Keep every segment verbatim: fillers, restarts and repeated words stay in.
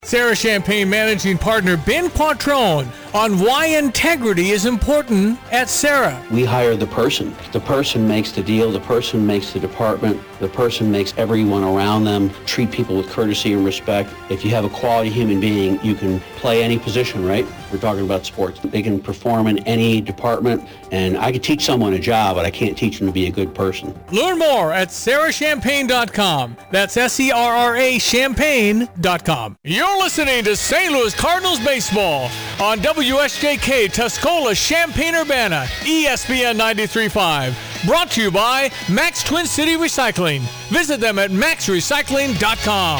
Sarah Champagne Managing Partner Ben Quattrone on why integrity is important at Sarah. We hire the person. The person makes the deal. The person makes the department. The person makes everyone around them treat people with courtesy and respect. If you have a quality human being, you can play any position, right? We're talking about sports. They can perform in any department, and I could teach someone a job, but I can't teach them to be a good person. Learn more at sarah champagne dot com. That's S E R R A champagne dot com. You're listening to Saint Louis Cardinals baseball on W S J K Tuscola, Champaign-Urbana, E S P N ninety-three point five. Brought to you by Max Twin City Recycling. Visit them at max recycling dot com.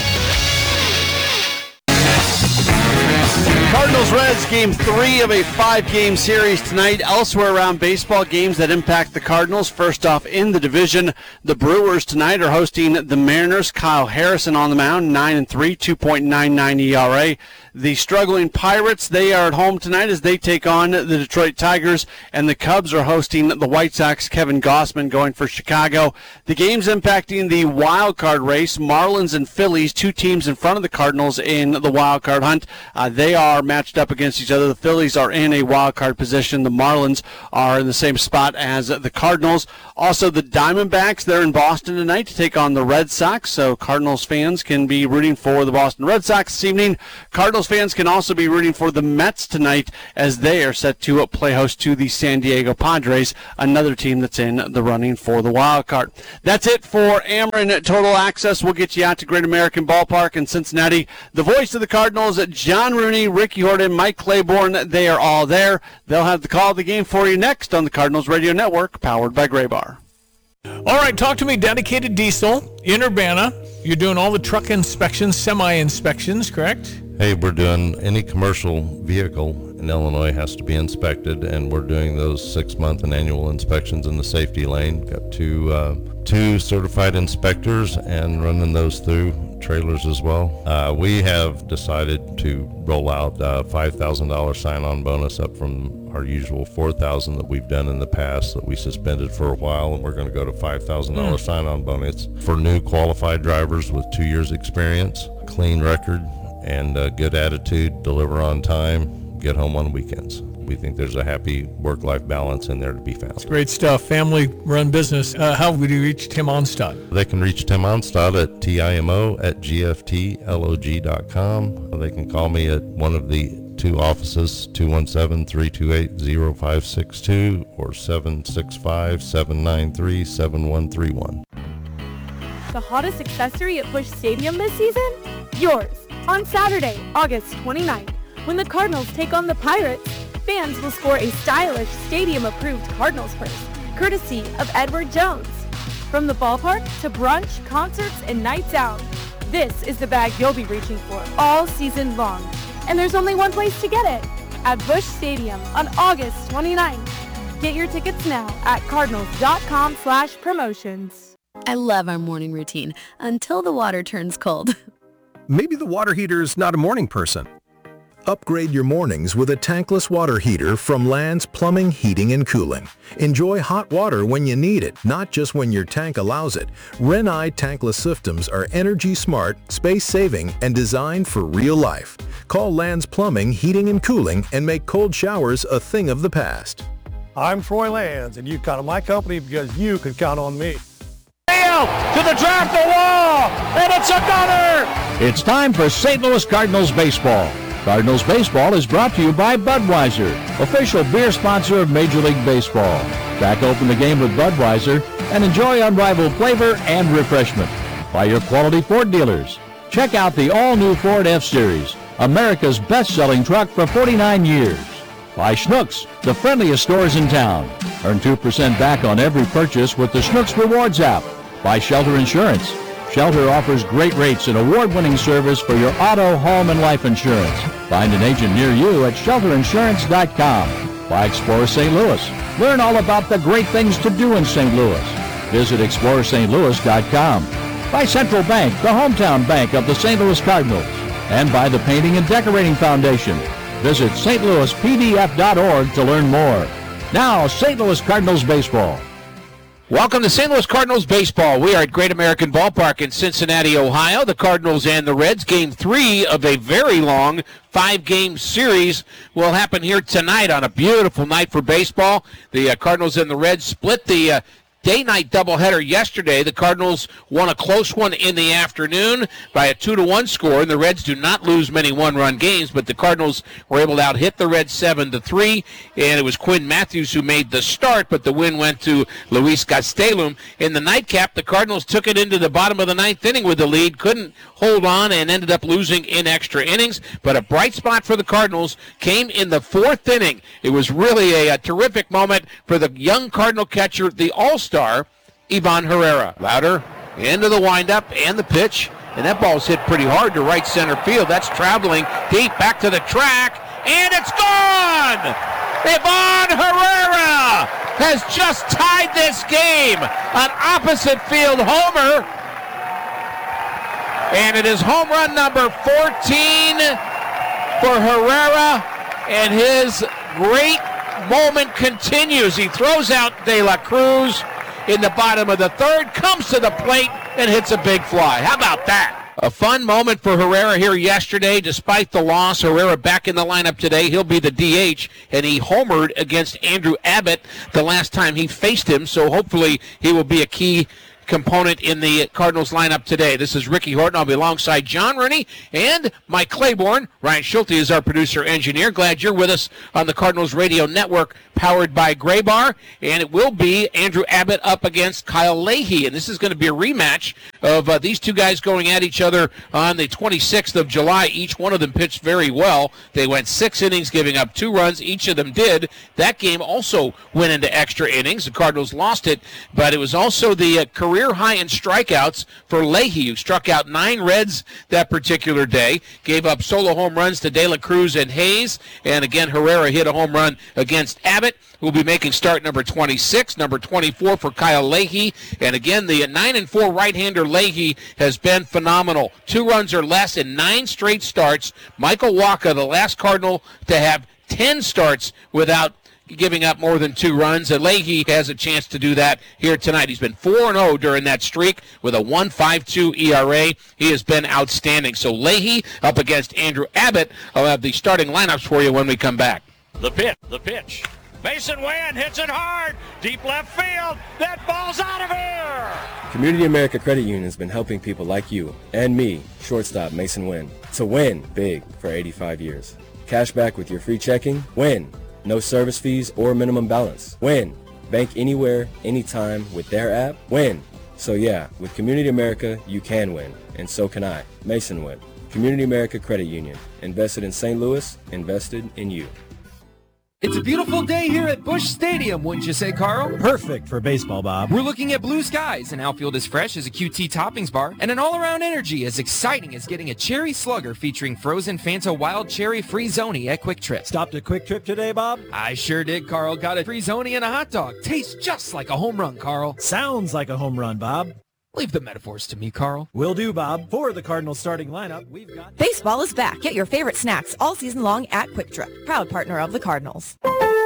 Cardinals-Reds, game three of a five-game series tonight. Elsewhere around baseball, games that impact the Cardinals. First off, in the division, the Brewers tonight are hosting the Mariners. Kyle Harrison on the mound, nine and three, two point nine nine E R A. The struggling Pirates, they are at home tonight as they take on the Detroit Tigers, and the Cubs are hosting the White Sox. Kevin Gossman going for Chicago. The games impacting the wild card race, Marlins and Phillies, two teams in front of the Cardinals in the wild card hunt. Uh, they are matched up against each other. The Phillies are in a wild card position. The Marlins are in the same spot as the Cardinals. Also, the Diamondbacks, they're in Boston tonight to take on the Red Sox, so Cardinals fans can be rooting for the Boston Red Sox this evening. Cardinals fans can also be rooting for the Mets tonight as they are set to play host to the San Diego Padres, another team that's in the running for the wild card. That's it for Ameren Total Access. We'll get you out to Great American Ballpark in Cincinnati. The voice of the Cardinals, John Rooney, Ricky Horton, Mike Claiborne, they are all there. They'll have the call of the game for you next on the Cardinals Radio Network, powered by Graybar. All right, talk to me, Dedicated Diesel in Urbana. You're doing all the truck inspections, semi-inspections, correct? Hey, we're doing any commercial vehicle in Illinois has to be inspected, and we're doing those six-month and annual inspections in the safety lane. Got two uh, two certified inspectors and running those through trailers as well. Uh, we have decided to roll out a five thousand dollars sign-on bonus up from our usual four thousand dollars that we've done in the past that we suspended for a while, and we're going to go to five thousand dollars mm. sign-on bonus for new qualified drivers with two years experience, clean record, and a good attitude, deliver on time, get home on weekends. We think there's a happy work-life balance in there to be found. It's great stuff. Family-run business. Uh, how would you reach Tim Onstad? They can reach Tim Onstad at T I M O at G F T log dot com. They can call me at one of the two offices, two one seven, three two eight, zero five six two or seven six five, seven nine three, seven one three one. The hottest accessory at Busch Stadium this season? Yours. On Saturday, August twenty-ninth, when the Cardinals take on the Pirates, fans will score a stylish stadium-approved Cardinals purse, courtesy of Edward Jones. From the ballpark to brunch, concerts, and nights out, this is the bag you'll be reaching for all season long. And there's only one place to get it, at Busch Stadium on August twenty-ninth. Get your tickets now at cardinals.com slash promotions. I love our morning routine until the water turns cold. Maybe the water heater's not a morning person. Upgrade your mornings with a tankless water heater from Land's Plumbing, Heating, and Cooling. Enjoy hot water when you need it, not just when your tank allows it. Renai tankless systems are energy smart, space-saving, and designed for real life. Call Land's Plumbing, Heating, and Cooling and make cold showers a thing of the past. I'm Troy Lands, and you count on my company because you can count on me. To the draft, the wall, and it's another! It's time for Saint Louis Cardinals baseball. Cardinals baseball is brought to you by Budweiser, official beer sponsor of Major League Baseball. Crack open the game with Budweiser and enjoy unrivaled flavor and refreshment. By your quality Ford dealers. Check out the all-new Ford F-Series, America's best-selling truck for forty-nine years. By Schnucks, the friendliest stores in town. Earn two percent back on every purchase with the Schnucks Rewards app. By Shelter Insurance. Shelter offers great rates and award-winning service for your auto, home, and life insurance. Find an agent near you at shelter insurance dot com. By Explore Saint Louis. Learn all about the great things to do in Saint Louis. Visit explore st louis dot com. By Central Bank, the hometown bank of the Saint Louis Cardinals. And by the Painting and Decorating Foundation. Visit st louis p d f dot org to learn more. Now, Saint Louis Cardinals baseball. Welcome to Saint Louis Cardinals baseball. We are at Great American Ballpark in Cincinnati, Ohio. The Cardinals and the Reds. Game three of a very long five-game series will happen here tonight on a beautiful night for baseball. The uh, Cardinals and the Reds split the uh, day-night doubleheader yesterday. The Cardinals won a close one in the afternoon by a two to one score, and the Reds do not lose many one-run games, but the Cardinals were able to out-hit the Reds seven to three, and it was Quinn Matthews who made the start, but the win went to Luis Gastelum. In the nightcap, the Cardinals took it into the bottom of the ninth inning with the lead, couldn't hold on, and ended up losing in extra innings, but a bright spot for the Cardinals came in the fourth inning. It was really a, a terrific moment for the young Cardinal catcher, the All-Star, Ivan Herrera. Louder into the windup and the pitch, and that ball's hit pretty hard to right center field. That's traveling deep back to the track, and it's gone! Ivan Herrera has just tied this game. An opposite field homer, and it is home run number fourteen for Herrera, and his great moment continues. He throws out De La Cruz in the bottom of the third, comes to the plate, and hits a big fly. How about that? A fun moment for Herrera here yesterday. Despite the loss, Herrera back in the lineup today. He'll be the D H, and he homered against Andrew Abbott the last time he faced him, so hopefully he will be a key component in the Cardinals lineup today. This is Ricky Horton. I'll be alongside John Rooney and Mike Claiborne. Ryan Schulte is our producer-engineer. Glad you're with us on the Cardinals Radio Network, powered by Graybar. And it will be Andrew Abbott up against Kyle Leahy. And this is going to be a rematch of uh, these two guys going at each other on the twenty-sixth of July. Each one of them pitched very well. They went six innings, giving up two runs. Each of them did. That game also went into extra innings. The Cardinals lost it, but it was also the uh, career career high in strikeouts for Leahy, who struck out nine Reds that particular day, gave up solo home runs to De La Cruz and Hayes, and again Herrera hit a home run against Abbott, who will be making start number twenty-six, number twenty-four for Kyle Leahy, and again the nine and four right-hander Leahy has been phenomenal. Two runs or less in nine straight starts. Michael Wacha, the last Cardinal to have ten starts without giving up more than two runs, and Leahy has a chance to do that here tonight. He's been four and oh during that streak with a one point five two E R A. He has been outstanding. So Leahy up against Andrew Abbott. I'll have the starting lineups for you when we come back. The pitch, the pitch. Mason Wynn hits it hard, deep left field. That ball's out of here. Community America Credit Union has been helping people like you and me, shortstop Mason Wynn, to win big for eighty-five years. Cash back with your free checking. Win. No service fees or minimum balance. Win. Bank anywhere, anytime with their app. Win. So yeah, with Community America, you can win. And so can I. Mason Wynn. Community America Credit Union. Invested in Saint Louis. Invested in you. It's a beautiful day here at Busch Stadium, wouldn't you say, Carl? Perfect for baseball, Bob. We're looking at blue skies, an outfield as fresh as a Q T toppings bar, and an all-around energy as exciting as getting a cherry slugger featuring frozen Fanta Wild Cherry Free-Zoni at Quick Trip. Stopped at Quick Trip today, Bob? I sure did, Carl. Got a Free-Zoni and a hot dog. Tastes just like a home run, Carl. Sounds like a home run, Bob. Leave the metaphors to me, Carl. Will do, Bob. For the Cardinals starting lineup, we've got... Baseball is back. Get your favorite snacks all season long at Quick Trip, proud partner of the Cardinals.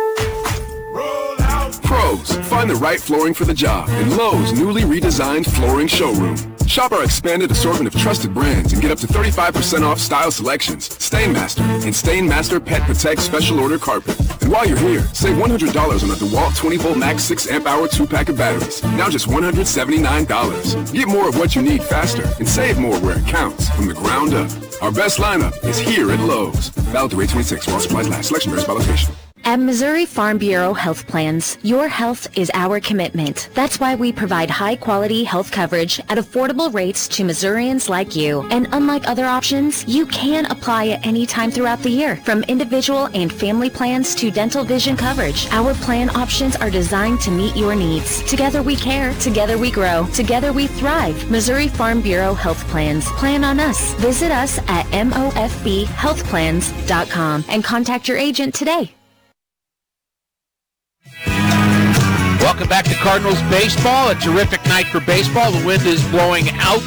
Pros, find the right flooring for the job in Lowe's newly redesigned flooring showroom. Shop our expanded assortment of trusted brands and get up to thirty-five percent off style selections, Stainmaster, and Stainmaster Pet Protect Special Order Carpet. And while you're here, save one hundred dollars on a DeWalt twenty volt max six amp hour two pack of batteries, now just one hundred seventy-nine dollars. Get more of what you need faster and save more where it counts from the ground up. Our best lineup is here at Lowe's. Valid through eight twenty-six while supplies last. Selection varies by location. At Missouri Farm Bureau Health Plans, your health is our commitment. That's why we provide high-quality health coverage at affordable rates to Missourians like you. And unlike other options, you can apply at any time throughout the year, from individual and family plans to dental vision coverage. Our plan options are designed to meet your needs. Together we care, together we grow, together we thrive. Missouri Farm Bureau Health Plans. Plan on us. Visit us at M O F B health plans dot com and contact your agent today. Welcome back to Cardinals baseball. A terrific night for baseball. The wind is blowing out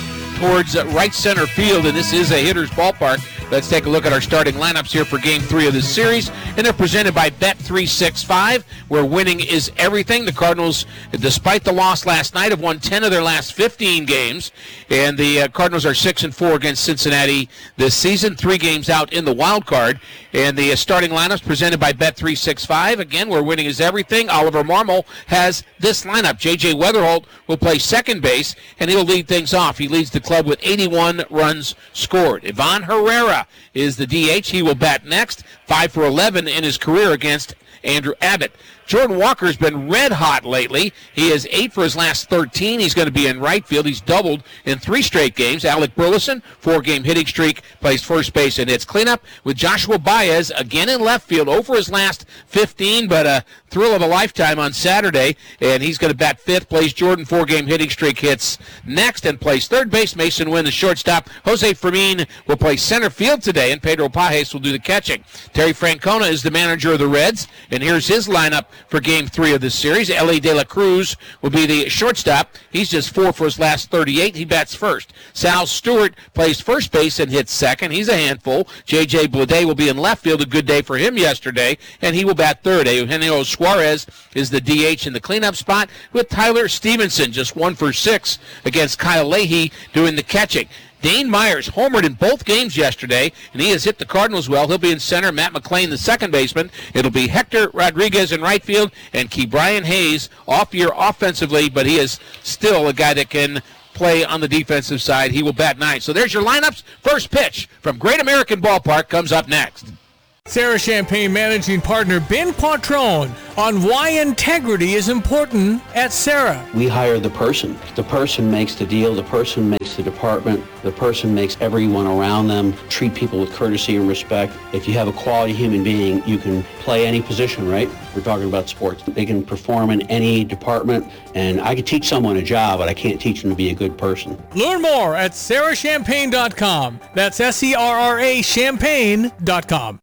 towards right center field, and this is a hitter's ballpark. Let's take a look at our starting lineups here for Game three of this series, and they're presented by Bet three sixty-five, where winning is everything. The Cardinals, despite the loss last night, have won ten of their last fifteen games, and the uh, Cardinals are six and four against Cincinnati this season, three games out in the wild card. And the uh, starting lineups presented by Bet three sixty-five, again, where winning is everything. Oliver Marmol has this lineup. J J Weatherholt will play second base, and he'll lead things off. He leads the club with eighty-one runs scored. Ivan Herrera is the D H. He will bat next, five for eleven in his career against Andrew Abbott. Jordan Walker's been red hot lately. He is eight for his last thirteen. He's going to be in right field. He's doubled in three straight games. Alec Burleson, four-game hitting streak, plays first base and hits cleanup, with Joshua Baez again in left field, over his last fifteen, but a thrill of a lifetime on Saturday, and he's going to bat fifth, plays Jordan, four-game hitting streak, hits next, and plays third base. Mason Wynn, the shortstop. Jose Fermin will play center field today, and Pedro Pajes will do the catching. Terry Francona is the manager of the Reds, and here's his lineup for Game three of this series. L A De La Cruz will be the shortstop. He's just four for his last thirty-eight. He bats first. Sal Stewart plays first base and hits second. He's a handful. J J Bleday will be in left field. A good day for him yesterday, and he will bat third. Eugenio Suarez is the D H in the cleanup spot, with Tyler Stevenson just one for six against Kyle Leahy doing the catching. Dane Myers homered in both games yesterday, and he has hit the Cardinals well. He'll be in center. Matt McClain, the second baseman. It'll be Hector Rodriguez in right field, and Ke'Bryan Hayes off year offensively, but he is still a guy that can play on the defensive side. He will bat ninth. So there's your lineups. First pitch from Great American Ballpark comes up next. Sarah Champagne managing partner Ben Quattrone on why integrity is important at Sarah. We hire the person. The person makes the deal. The person makes the department. The person makes everyone around them treat people with courtesy and respect. If you have a quality human being, you can play any position, right? We're talking about sports. They can perform in any department, and I could teach someone a job, but I can't teach them to be a good person. Learn more at sarah champagne dot com. That's S E R R A champagne dot com.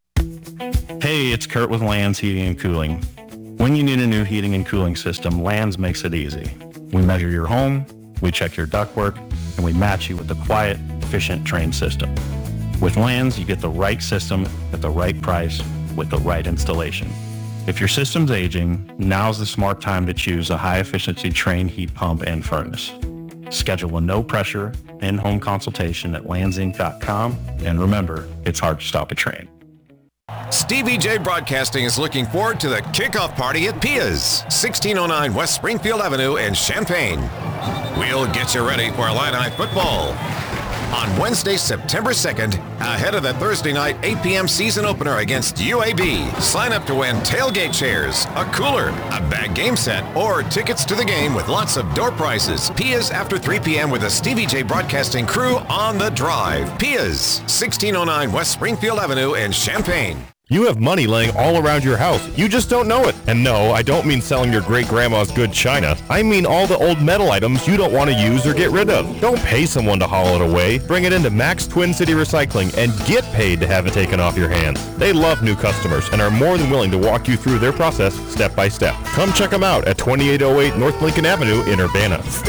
Hey, it's Kurt with Lands Heating and Cooling. When you need a new heating and cooling system, Lands makes it easy. We measure your home, we check your ductwork, and we match you with the quiet, efficient, trained system. With Lands, you get the right system at the right price with the right installation. If your system's aging, now's the smart time to choose a high-efficiency trained heat pump and furnace. Schedule a no-pressure, in-home consultation at lands inc dot com, and remember, it's hard to stop a train. Stevie J Broadcasting is looking forward to the kickoff party at Pia's, sixteen oh nine West Springfield Avenue in Champaign. We'll get you ready for Illini football on Wednesday, September second, ahead of the Thursday night eight p.m. season opener against U A B. Sign up to win tailgate chairs, a cooler, a bag game set, or tickets to the game with lots of door prizes. Pia's after three p.m. with the Stevie J Broadcasting crew on the drive. Pia's, sixteen oh nine West Springfield Avenue in Champaign. You have money laying all around your house. You just don't know it. And no, I don't mean selling your great-grandma's good china. I mean all the old metal items you don't want to use or get rid of. Don't pay someone to haul it away. Bring it into Max Twin City Recycling and get paid to have it taken off your hands. They love new customers and are more than willing to walk you through their process step by step. Come check them out at twenty-eight oh eight North Lincoln Avenue in Urbana.